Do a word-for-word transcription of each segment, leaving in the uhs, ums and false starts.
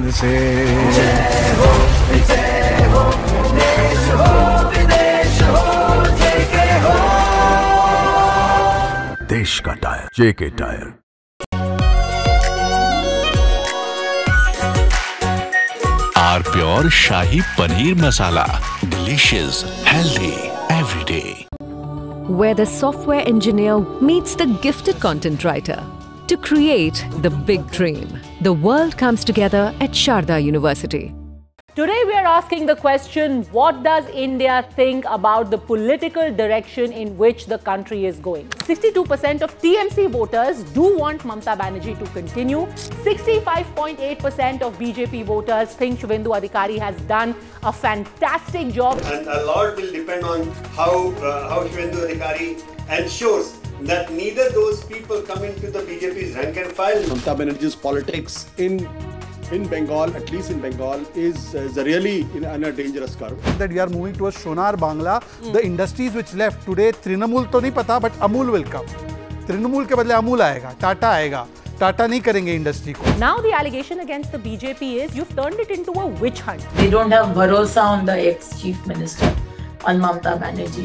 फिर से। जय हो, जय हो, देश हो, विदेश हो, जेके हो। देश का tyre, JK tyre. Are pure shahi paneer masala, delicious, healthy, everyday. Where the software engineer meets the gifted content writer to create the big dream. The world comes together at Sharda University. Today we are asking the question, what does India think about the political direction in which the country is going? sixty-two percent of T M C voters do want Mamata Banerjee to continue. sixty-five point eight percent of B J P voters think Shubhendu Adhikari has done a fantastic job. And a lot will depend on how, uh, how Shubhendu Adhikari ensures that neither those people come into the B J P's rank and file. Mamata Banerjee's politics in in Bengal, at least in Bengal, is, is really in, in a dangerous curve. That we are moving towards Sonar Bangla. Mm. The industries which left today, Trinamool to nahi pata, but Amul will come. Trinamool ke badle Amul aayega, Tata aayega. Tata nahi karenge industry ko. Now the allegation against the B J P is you've turned it into a witch hunt. They don't have bharosa on the ex-chief minister, on Mamata Banerjee.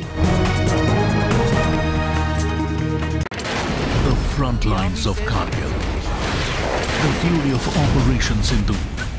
The front lines of Kargil. The fury of Operation Sindhu.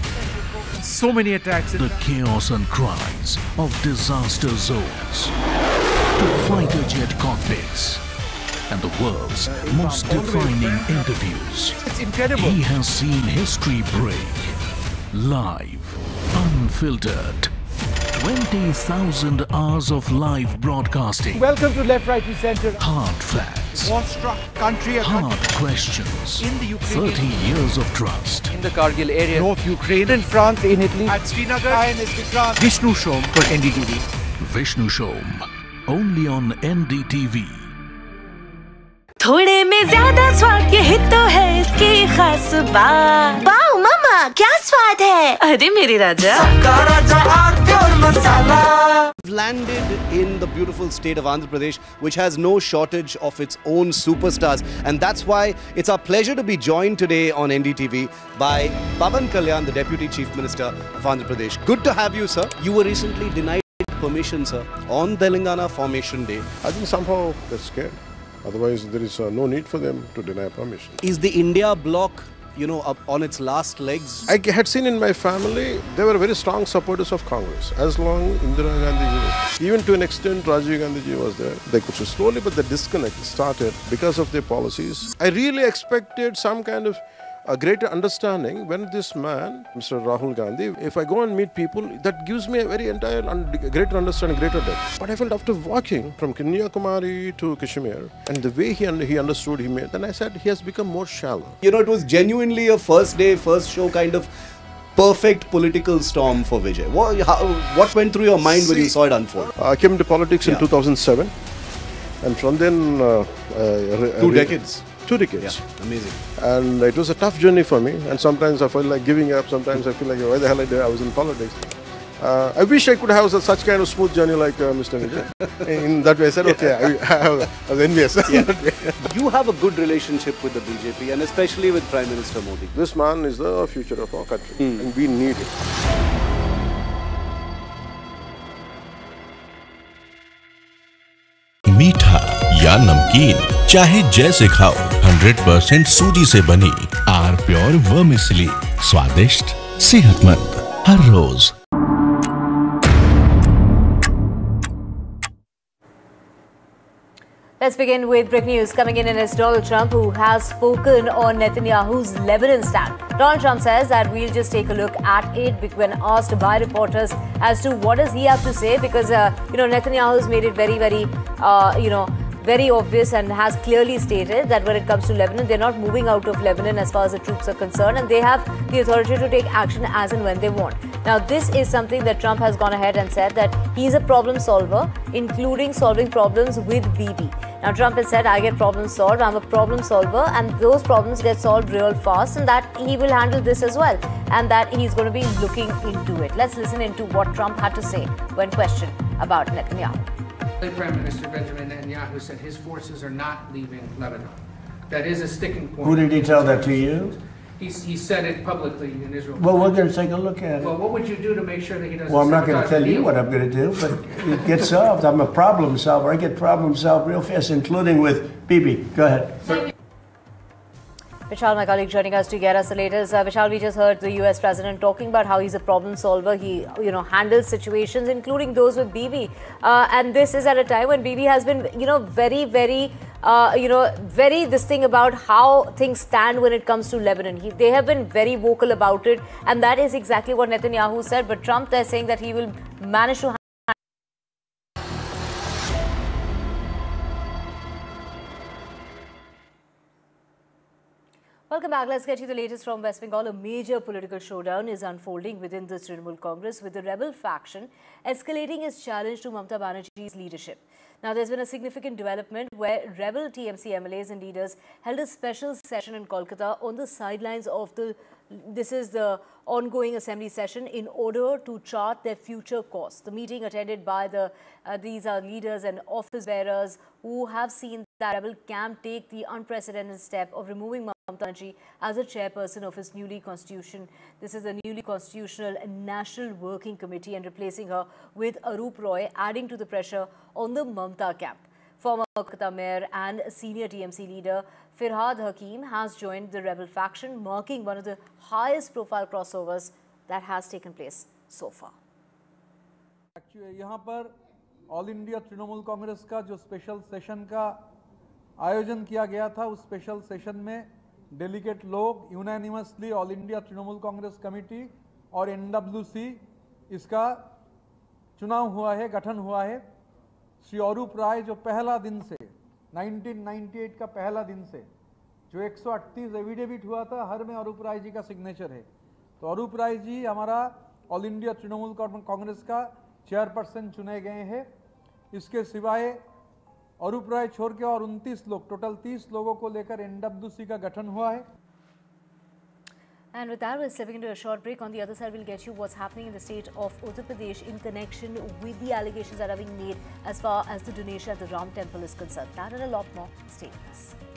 So many attacks. The chaos and cries of disaster zones. To fighter jet cockpits. And the world's most defining interviews. It's incredible. He has seen history break. Live. Unfiltered. twenty thousand hours of live broadcasting. Welcome to Left, Right, Center. Hard facts. War-struck country. Hard country. questions. In the Ukraine. thirty years of trust. In the Kargil area. North Ukraine. In France, in Italy. At Srinagar. France. Vishnu Shom for N D T V. Vishnu Shom. Only on N D T V. थोड़े में ज्यादा स्वाद यही तो है इसकी खास बात। वाओ मामा, क्या स्वाद है? अरे मेरे राजा। सबका राजा are pure masala. Landed in the beautiful state of Andhra Pradesh, which has no shortage of its own superstars, and that's why it's our pleasure to be joined today on N D T V by Pawan Kalyan, the Deputy Chief Minister of Andhra Pradesh. Good to have you, sir. You were recently denied permission, sir, on Telangana Formation Day. I think somehow they're scared. Otherwise, there is uh, no need for them to deny permission. Is the India bloc, you know, up on its last legs? I had seen in my family, they were very strong supporters of Congress. As long Indira Gandhi was, even to an extent Rajiv Gandhi ji was there. They could slowly, but the disconnect started because of their policies. I really expected some kind of a greater understanding when this man, Mister Rahul Gandhi, if I go and meet people, that gives me a very entire, un greater understanding, greater depth. But I felt after walking from Kanyakumari to Kashmir, and the way he, un he understood, he made, then I said he has become more shallow. You know, it was genuinely a first day, first show kind of perfect political storm for Vijay. What, how, what went through your mind See, when you saw it unfold? I came into politics yeah. in two thousand seven, and from then... Uh, uh, Two decades. Two decades. Yeah, amazing. And it was a tough journey for me, and sometimes I felt like giving up, sometimes I feel like, why the hell I did, I was in politics. Uh, I wish I could have such kind of smooth journey like uh, Mister Vijay. In that way I said, okay, I, I, I was envious. Yeah. You have a good relationship with the B J P and especially with Prime Minister Modi. This man is the future of our country mm. and we need it. मीठा या नमकीन, चाहे जैसे खाओ, hundred percent सूजी से बनी are pure vermicelli, स्वादिष्ट, सेहतमंद, हर रोज। Let's begin with breaking news. Coming in is Donald Trump, who has spoken on Netanyahu's Lebanon stand. Donald Trump says that we'll just take a look at it when asked by reporters as to what does he have to say, because uh, you know Netanyahu's made it very, very, uh, you know. very obvious and has clearly stated that when it comes to Lebanon, they're not moving out of Lebanon as far as the troops are concerned, and they have the authority to take action as and when they want. Now, this is something that Trump has gone ahead and said that he's a problem solver, including solving problems with Bibi. Now, Trump has said, I get problems solved, I'm a problem solver, and those problems get solved real fast, and that he will handle this as well, and that he's going to be looking into it. Let's listen into what Trump had to say when questioned about Netanyahu. Prime Minister Benjamin Netanyahu said his forces are not leaving Lebanon. That is a sticking point. Who did he tell that to you? He's, he said it publicly in Israel. Well, we're going to take a look at it. Well, what would you do to make sure that he doesn't Well, I'm not going to sabotage tell the you deal? what I'm going to do, but it gets solved. I'm a problem solver. I get problems solved real fast, including with Bibi. Go ahead. Vishal, my colleague, joining us to get us the latest. Uh, Vishal, we just heard the U S president talking about how he's a problem solver. He, you know, handles situations, including those with Bibi. Uh, and this is at a time when Bibi has been, you know, very, very, uh, you know, very this thing about how things stand when it comes to Lebanon. He, they have been very vocal about it. And that is exactly what Netanyahu said. But Trump, they're saying that he will manage to. Welcome back. Let's get you the latest from West Bengal. A major political showdown is unfolding within the Trinamool Congress, with the rebel faction escalating its challenge to Mamata Banerjee's leadership. Now, there's been a significant development where rebel T M C M L As and leaders held a special session in Kolkata on the sidelines of the, this is the ongoing assembly session, in order to chart their future course. The meeting, attended by the, uh, these are leaders and office bearers who have seen the rebel camp take the unprecedented step of removing Mamata Banerjee as a chairperson of his newly constitution. This is the newly constitutional National Working Committee, and replacing her with Arup Roy, adding to the pressure on the Mamata camp. Former Kolkata mayor and senior T M C leader Firhad Hakim has joined the rebel faction, marking one of the highest profile crossovers that has taken place so far. Actually, यहाँ पर all India Trinamool Congress का जो special session का आयोजन किया गया था, उस स्पेशल सेशन में डेलीगेट लोग unanimously all India Trinamool Congress committee और एनडब्ल्यूसी इसका चुनाव हुआ है, गठन हुआ है। श्री अरूप राय जो पहला दिन से उन्नीस सौ अट्ठानवे का पहला दिन से जो एक सौ अड़तीस एविडेविट हुआ था, हर में अरूप राय जी का सिग्नेचर है। तो अरूप राय जी हमारा ऑल इंडिया तृणमूल कांग्रेस का चेयरपर्सन चुने गए हैं। इसके सिवाय अरूप राय छोड़ के और उनतीस लोग, टोटल तीस लोगों को लेकर एनडब्ल्यूसी का गठन हुआ है। And with that, we're stepping into a short break. On the other side, we'll get you what's happening in the state of Uttar Pradesh in connection with the allegations that are being made as far as the donation at the Ram Temple is concerned. That and a lot more. Stay with us.